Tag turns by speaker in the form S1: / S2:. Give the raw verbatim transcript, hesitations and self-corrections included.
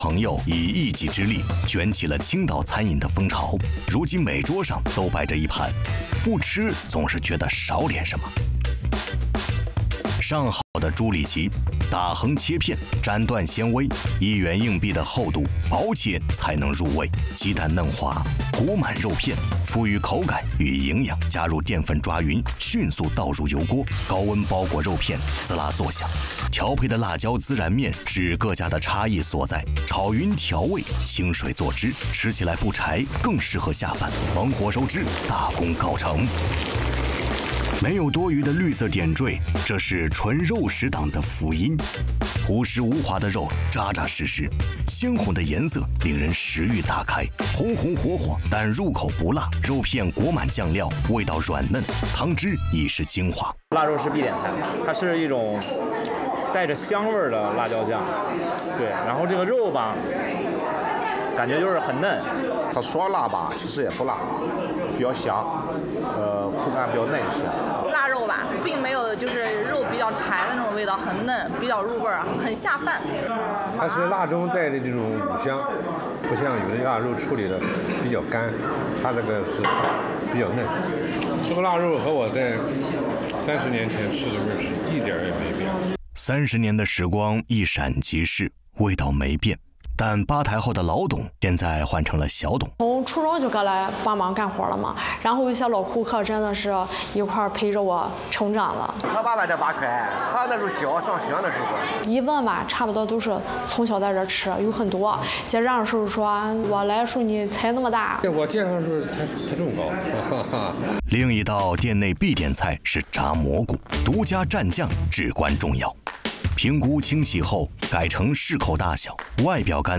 S1: 朋友以一己之力卷起了青岛餐饮的风潮，如今每桌上都摆着一盘，不吃总是觉得少点什么。上好的猪里脊，打横切片，斩断纤维，一元硬币的厚度，薄切才能入味。鸡蛋嫩滑，裹满肉片，赋予口感与营养。加入淀粉抓匀，迅速倒入油锅，高温包裹肉片，滋啦作响。调配的辣椒孜然面是各家的差异所在，炒匀调味，清水做汁，吃起来不柴，更适合下饭。猛火收汁，大功告成。没有多余的绿色点缀，这是纯肉食党的福音。朴实无华的肉，扎扎实实，鲜红的颜色令人食欲大开，红红火火，但入口不辣。肉片裹满酱料，味道软嫩，汤汁已是精华。
S2: 腊肉是必点菜，它是一种带着香味儿的辣椒酱。对，然后这个肉吧，感觉就是很嫩。
S3: 它说辣吧，其实也不辣，比较香，呃，口感比较嫩一些。
S4: 腊肉吧，并没有就是肉比较柴的那种味道，很嫩，比较入味儿，很下饭。
S5: 它是辣中带的这种五香，不像有的腊肉处理的比较干，它这个是比较嫩。这个腊肉和我在三十年前吃的味儿是一点儿也没变。
S1: 三十年的时光一闪即逝，味道没变。但吧台后的老董现在换成了小董，
S6: 从初中就过来帮忙干活了嘛，然后有些老顾客真的是一块陪着我成长了。
S7: 他爸爸在吧台，他那时候小上学的时候，
S6: 一问吧，差不多都是从小在这吃，有很多。结账的时候说，我来的时候你才那么大，
S5: 我见他的时候才才这么高。
S1: 另一道店内必点菜是炸蘑菇，独家蘸酱至关重要。评估清洗后改成适口大小，外表干